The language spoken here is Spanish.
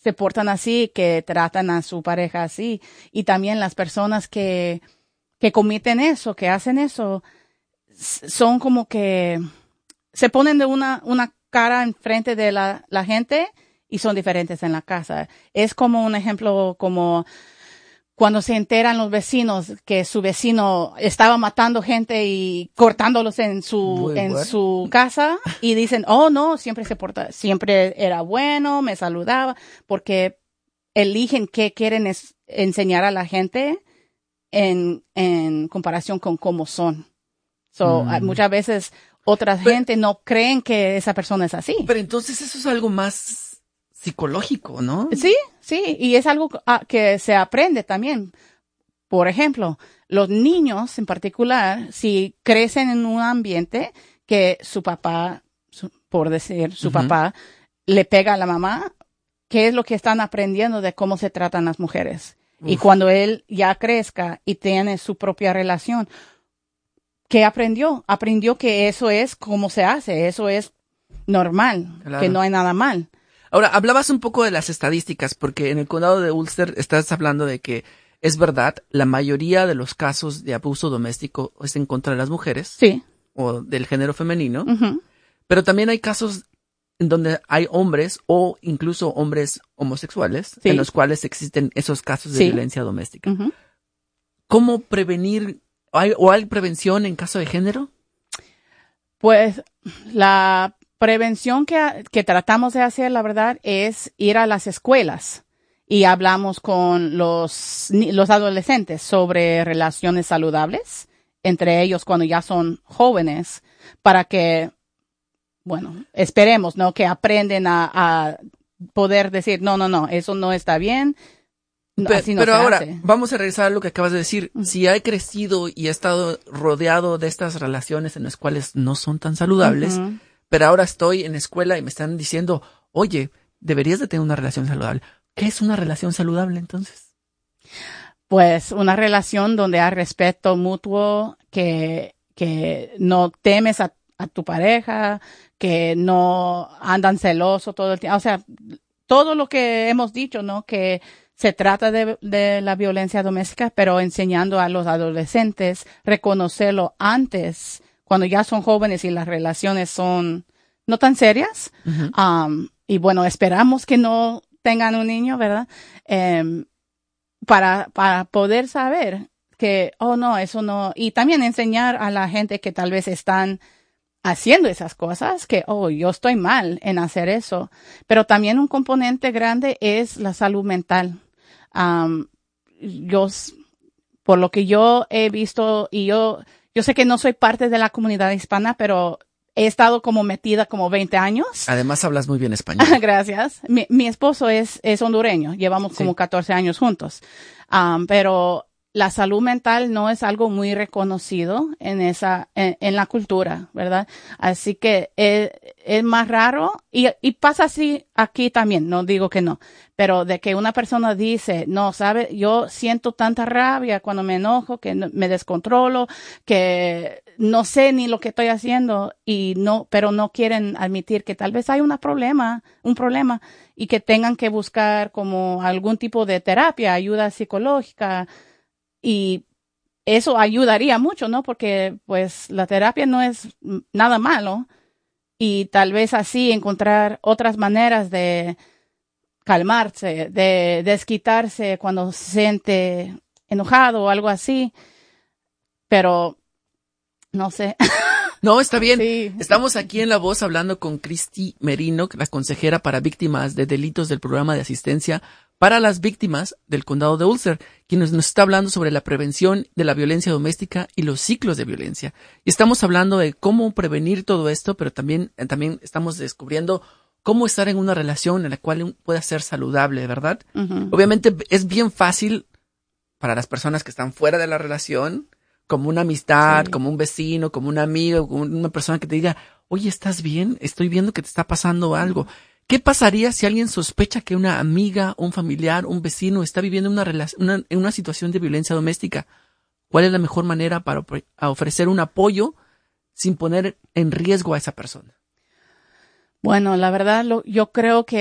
se portan así, que tratan a su pareja así. Y también las personas que cometen eso, que hacen eso, son como que se ponen de una cara enfrente de la gente y son diferentes en la casa. Es como un ejemplo como cuando se enteran los vecinos que su vecino estaba matando gente y cortándolos en su casa y dicen, oh no, siempre era bueno, me saludaba, porque eligen qué quieren enseñar a la gente en comparación con cómo son. Muchas veces gente no creen que esa persona es así. Pero entonces eso es algo más psicológico, ¿no? Sí, y es algo que se aprende también. Por ejemplo, los niños en particular, si crecen en un ambiente que su papá, papá, le pega a la mamá, ¿qué es lo que están aprendiendo de cómo se tratan las mujeres? Y cuando él ya crezca y tiene su propia relación, ¿qué aprendió? Aprendió que eso es como se hace, eso es normal, claro, que no hay nada mal. Ahora, hablabas un poco de las estadísticas, porque en el condado de Ulster estás hablando de que es verdad, la mayoría de los casos de abuso doméstico es en contra de las mujeres. Sí. O del género femenino. Uh-huh. Pero también hay casos en donde hay hombres o incluso hombres homosexuales, sí, en los cuales existen esos casos de, sí, violencia doméstica. Uh-huh. ¿Cómo prevenir? ¿Hay prevención en caso de género? Pues la prevención que tratamos de hacer, la verdad, es ir a las escuelas y hablamos con los adolescentes sobre relaciones saludables entre ellos cuando ya son jóvenes, para que, bueno, esperemos, ¿no? Que aprenden a poder decir, no, eso no está bien. Así no pero ahora, hace. Vamos a regresar a lo que acabas de decir. Si he crecido y he estado rodeado de estas relaciones en las cuales no son tan saludables, uh-huh, pero ahora estoy en la escuela y me están diciendo, oye, deberías de tener una relación saludable. ¿Qué es una relación saludable entonces? Pues una relación donde hay respeto mutuo, que no temes a tu pareja, que no andan celoso todo el tiempo. O sea, todo lo que hemos dicho, ¿no? Que se trata de la violencia doméstica, pero enseñando a los adolescentes reconocerlo antes, cuando ya son jóvenes y las relaciones son no tan serias. Uh-huh. Y bueno, esperamos que no tengan un niño, ¿verdad? Para poder saber que, oh no, eso no. Y también enseñar a la gente que tal vez están haciendo esas cosas, que, oh, yo estoy mal en hacer eso. Pero también un componente grande es la salud mental. Por lo que yo he visto, y yo sé que no soy parte de la comunidad hispana, pero he estado como metida como 20 años. Además hablas muy bien español. Gracias. Mi esposo es hondureño. Llevamos como 14 años juntos. Pero la salud mental no es algo muy reconocido en la cultura, ¿verdad? Así que es más raro y pasa así aquí también, no digo que no, pero de que una persona dice, no, sabe, yo siento tanta rabia cuando me enojo, que me descontrolo, que no sé ni lo que estoy haciendo pero no quieren admitir que tal vez hay un problema y que tengan que buscar como algún tipo de terapia, ayuda psicológica. Y eso ayudaría mucho, ¿no? Porque pues la terapia no es nada malo y tal vez así encontrar otras maneras de calmarse, de desquitarse cuando se siente enojado o algo así. Pero no sé. No, está bien. Sí. Estamos aquí en La Voz hablando con Cristi Merino, la consejera para víctimas de delitos del programa de asistencia para las víctimas del condado de Ulster, quien nos está hablando sobre la prevención de la violencia doméstica y los ciclos de violencia. Y estamos hablando de cómo prevenir todo esto, pero también estamos descubriendo cómo estar en una relación en la cual pueda ser saludable, ¿verdad? Uh-huh. Obviamente es bien fácil para las personas que están fuera de la relación, como una amistad, sí, como un vecino, como un amigo, como una persona que te diga, oye, ¿estás bien? Estoy viendo que te está pasando algo. ¿Qué pasaría si alguien sospecha que una amiga, un familiar, un vecino está viviendo en una situación de violencia doméstica? ¿Cuál es la mejor manera para ofrecer un apoyo sin poner en riesgo a esa persona? Bueno, la verdad, yo creo que